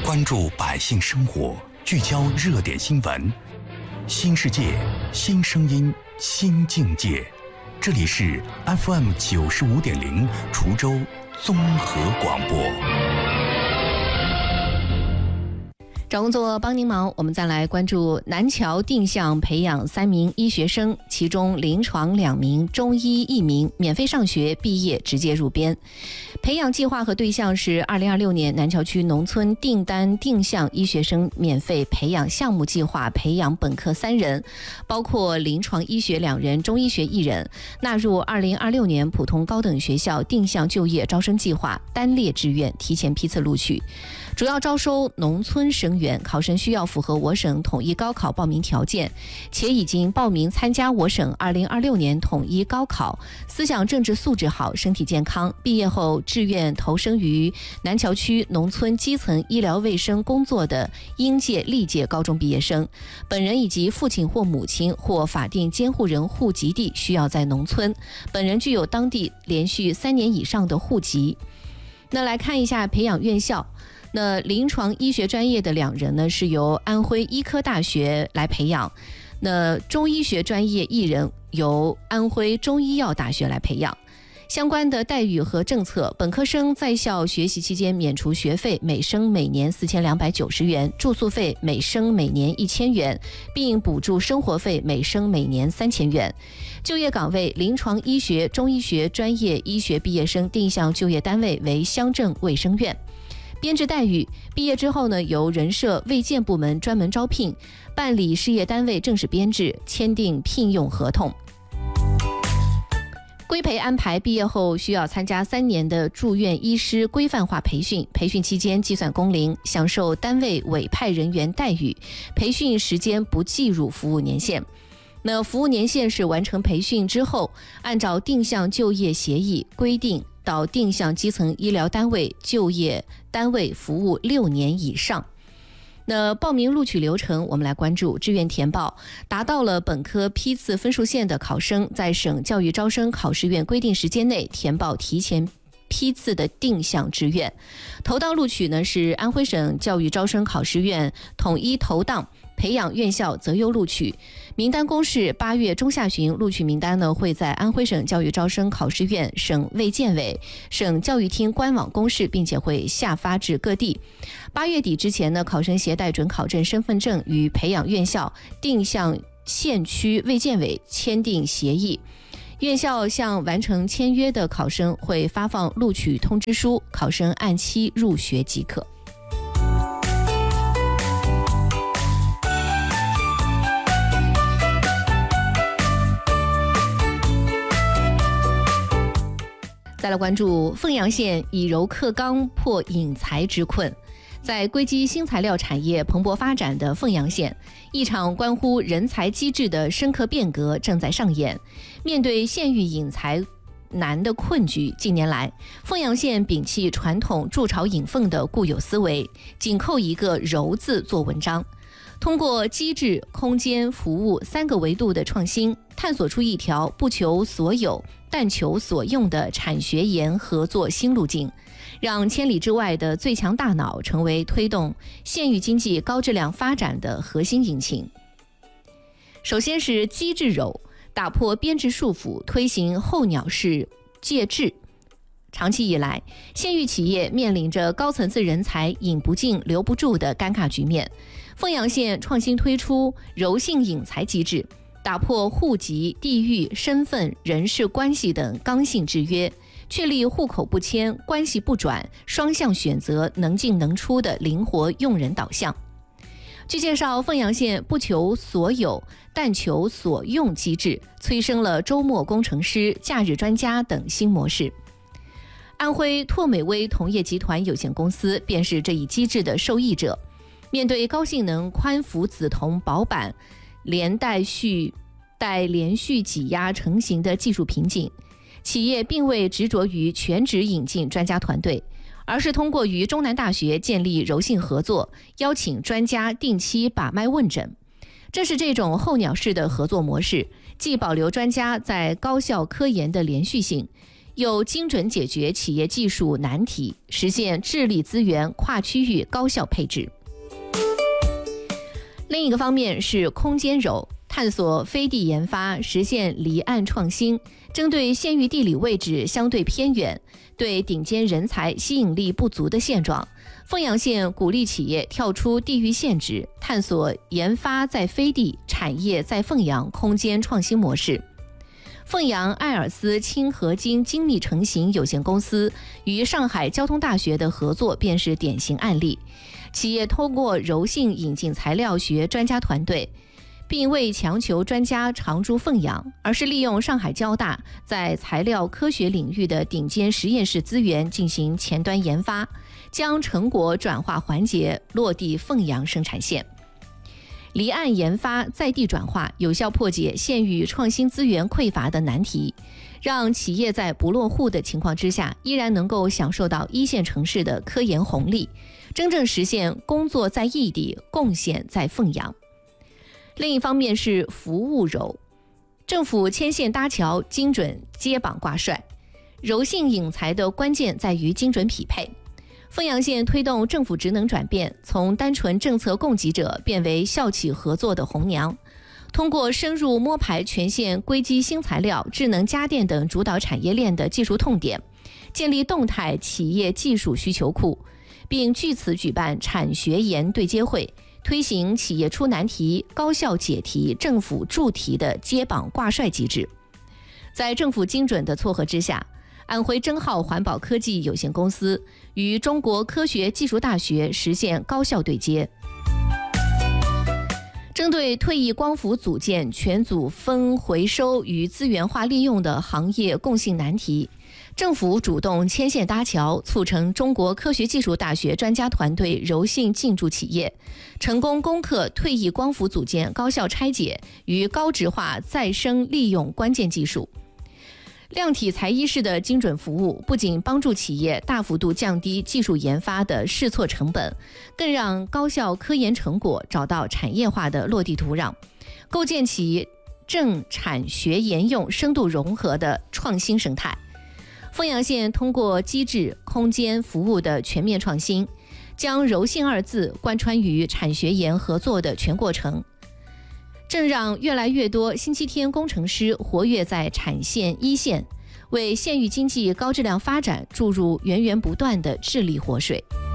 关注百姓生活，聚焦热点新闻。新世界，新声音，新境界。这里是 FM 95.0滁州综合广播。 找工作帮您忙，我们再来关注南侨定向培养3名医学生，其中临床2名，中医1名，免费上学，毕业直接入编。培养计划和对象是2026年南侨区农村订单定向医学生免费培养项目计划，培养本科3人，包括临床医学2人，中医学1人，纳入2026年普通高等学校定向就业招生计划，单列志愿，提前批次录取。主要招收农村生源，考生需要符合我省统一高考报名条件，且已经报名参加我省2026年统一高考，思想政治素质好，身体健康，毕业后志愿投身于南侨区农村基层医疗卫生工作的应届历届高中毕业生，本人以及父亲或母亲或法定监护人户籍地需要在农村，本人具有当地连续3年以上的户籍。那来看一下培养院校。那临床医学专业的2人呢，是由安徽医科大学来培养；那中医学专业1人由安徽中医药大学来培养。相关的待遇和政策，本科生在校学习期间免除学费，每生每年4290元，住宿费每生每年1000元，并补助生活费每生每年3000元。就业岗位，临床医学、中医学专业医学毕业生定向就业单位为乡镇卫生院。编制待遇，毕业之后呢，由人社卫健部门专门招聘，办理事业单位正式编制，签订聘用合同。规培安排，毕业后需要参加3年的住院医师规范化培训，培训期间计算工龄，享受单位委派人员待遇，培训时间不计入服务年限。那服务年限是完成培训之后，按照定向就业协议规定，到定向基层医疗单位就业单位服务6年以上。那报名录取流程，我们来关注志愿填报。达到了本科批次分数线的考生，在省教育招生考试院规定时间内填报提前批次的定向志愿。投档录取呢，是安徽省教育招生考试院统一投档，培养院校择优录取。名单公示8月中下旬，录取名单呢会在安徽省教育招生考试院、省卫健委、省教育厅官网公示，并且会下发至各地。8月底之前呢，考生携带准考证、身份证与培养院校、定向县区卫健委签订协议。院校向完成签约的考生会发放录取通知书，考生按期入学即可。再来关注凤阳县以柔克刚破引才之困。在硅基新材料产业蓬勃发展的凤阳县，一场关乎人才机制的深刻变革正在上演。面对县域引才难的困局，近年来，凤阳县摒弃传统筑巢引凤的固有思维，紧扣一个柔字做文章，通过机制、空间、服务3个维度的创新，探索出一条不求所有但求所用的产学研合作新路径，让千里之外的最强大脑成为推动县域经济高质量发展的核心引擎。首先是机制柔，打破编制束缚，推行候鸟式介质。长期以来，县域企业面临着高层次人才引不进、留不住的尴尬局面。凤阳县创新推出柔性引才机制，打破户籍、地域、身份、人事关系等刚性制约，确立户口不迁、关系不转、双向选择、能进能出的灵活用人导向。据介绍，凤阳县不求所有但求所用机制，催生了周末工程师、假日专家等新模式。安徽拓美威同业集团有限公司便是这一机制的受益者。面对高性能宽幅子铜薄板连续挤压成型的技术瓶颈，企业并未执着于全职引进专家团队，而是通过与中南大学建立柔性合作，邀请专家定期把脉问诊。正是这种候鸟式的合作模式，既保留专家在高校科研的连续性， 又精准解决企业技术难题，实现治理资源跨区域高效配置。另一个方面是空间柔，探索飞地研发，实现离岸创新，针对县域地理位置相对偏远、对顶尖人才吸引力不足的现状，凤阳县鼓励企业跳出地域限制，探索研发在飞地、产业在凤阳空间创新模式。凤阳艾尔斯氢合金精密成型有限公司与上海交通大学的合作便是典型案例。企业通过柔性引进材料学专家团队，并未强求专家常驻凤阳，而是利用上海交大在材料科学领域的顶尖实验室资源进行前端研发，将成果转化环节落地凤阳生产线。离岸研发在地转化，有效破解县域创新资源匮乏的难题，让企业在不落户的情况之下，依然能够享受到一线城市的科研红利，真正实现工作在异地，贡献在凤阳。另一方面是服务柔，政府牵线搭桥，精准接榜挂帅。柔性引才的关键在于精准匹配。凤阳县推动政府职能转变，从单纯政策供给者变为校企合作的红娘，通过深入摸排全县硅基新材料、智能家电等主导产业链的技术痛点，建立动态企业技术需求库，并据此举办产学研对接会，推行企业出难题、高效解题、政府助题的接榜挂帅机制。在政府精准的撮合之下，安徽真浩环保科技有限公司与中国科学技术大学实现高效对接。针对退役光伏组件全组分回收与资源化利用的行业共性难题，政府主动牵线搭桥，促成中国科学技术大学专家团队柔性进驻企业，成功攻克退役光伏组件高效拆解与高值化再生利用关键技术。量体裁衣式的精准服务，不仅帮助企业大幅度降低技术研发的试错成本，更让高校科研成果找到产业化的落地土壤，构建起政产学研用深度融合的创新生态。凤阳县通过机制、空间、服务的全面创新，将柔性二字贯穿于产学研合作的全过程，正让越来越多星期天工程师活跃在产线一线，为县域经济高质量发展注入源源不断的智力活水。